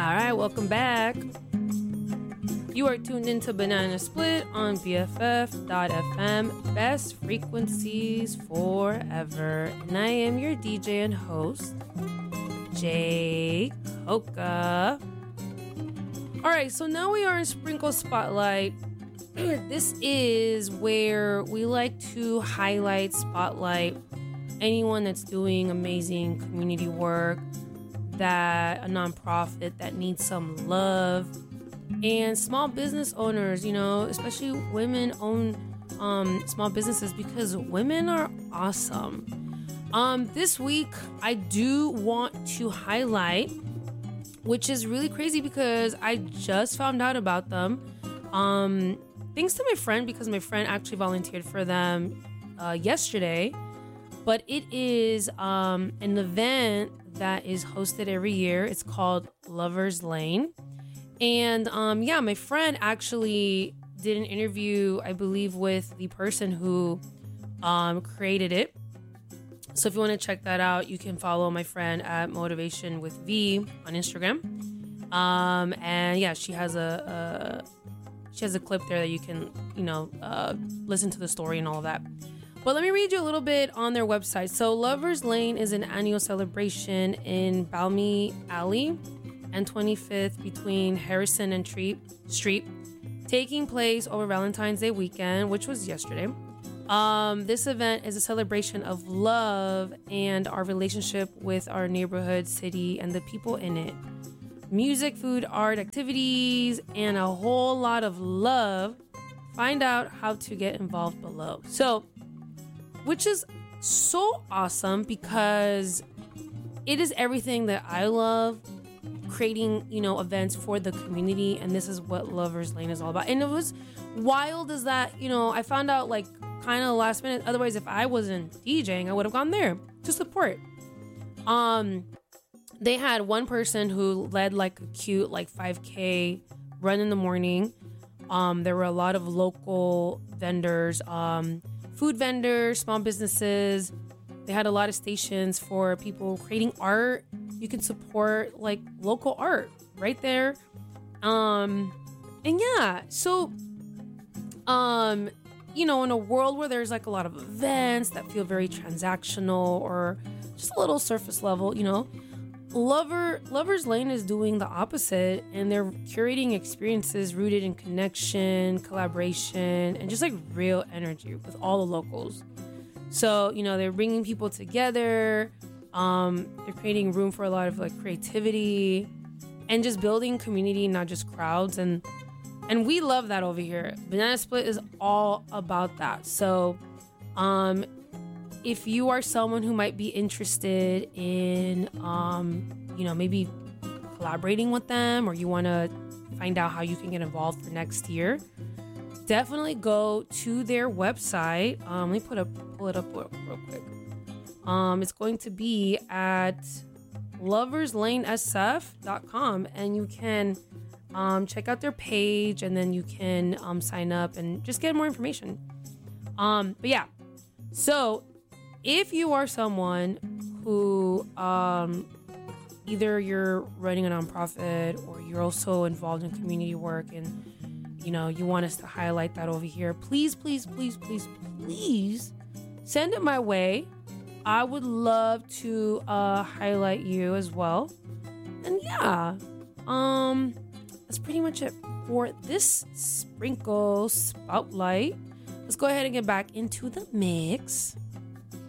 right, welcome back. You are tuned into Banana Split on BFF.FM, best frequencies forever. And I am your DJ and host, Jay Coca. All right, so now we are in Sprinkle Spotlight. This is where we like to highlight, spotlight anyone that's doing amazing community work, that a nonprofit that needs some love, and small business owners, especially women-owned small businesses, because women are awesome. This week, I do want to highlight, which is really crazy because I just found out about them. Thanks to my friend, because my friend actually volunteered for them yesterday. But it is an event that is hosted every year. It's called Lover's Lane. And my friend actually did an interview, I believe, with the person who created it. So if you want to check that out, you can follow my friend at Motivation with V on Instagram. She has a clip there that you can, listen to the story and all of that. But let me read you a little bit on their website. So Lover's Lane is an annual celebration in Balmy Alley and 25th between Harrison and Street, taking place over Valentine's Day weekend, which was yesterday. This event is a celebration of love and our relationship with our neighborhood, city, and the people in it. Music, food, art, activities, and a whole lot of love. Find out how to get involved below. So, which is so awesome because it is everything that I love, creating, events for the community. And this is what Lover's Lane is all about. And it was wild is that, I found out like kind of last minute. Otherwise, if I wasn't DJing, I would have gone there to support. They had one person who led like a cute, 5K run in the morning. There were a lot of local vendors, food vendors, small businesses. They had a lot of stations for people creating art. You can support local art right there. In a world where there's a lot of events that feel very transactional or just a little surface level, Lover's Lane is doing the opposite, and they're curating experiences rooted in connection, collaboration, and just real energy with all the locals. So, they're bringing people together. They're creating room for a lot of creativity and just building community, not just crowds. And we love that over here. Banana Split is all about that. So, if you are someone who might be interested in, maybe collaborating with them, or you want to find out how you can get involved for next year, definitely go to their website. Let me pull it up real quick. It's going to be at loverslanesf.com, and you can check out their page, and then you can sign up and just get more information. So if you are someone who either you're running a nonprofit or you're also involved in community work and you want us to highlight that over here, please send it my way. I would love to highlight you as well. And that's pretty much it for this Sprinkle Spotlight. Let's go ahead and get back into the mix.